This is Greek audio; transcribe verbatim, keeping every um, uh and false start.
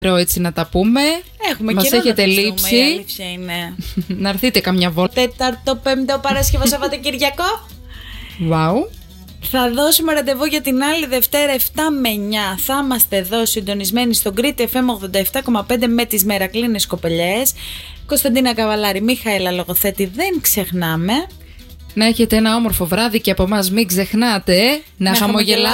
έτσι να τα πούμε. Έχουμε Μας καιρό έχετε να λείψει. η αλήθεια είναι. Να έρθετε καμιά βόλτα. Τέταρτο, πέμπτο, Παρασκευό, Σαββατοκυριακό. Wow. Θα δώσουμε ραντεβού για την άλλη Δευτέρα επτά με εννιά. Θα είμαστε εδώ συντονισμένοι στο Great εφ εμ ογδόντα επτά κόμμα πέντε με τις Μερακλίνες κοπελιές. Κωνσταντίνα Καβαλάρη, Μιχαήλα Λογοθέτη, δεν ξεχνάμε. Να έχετε ένα όμορφο βράδυ και από εμάς μην ξεχνάτε να, να χαμογελάτε.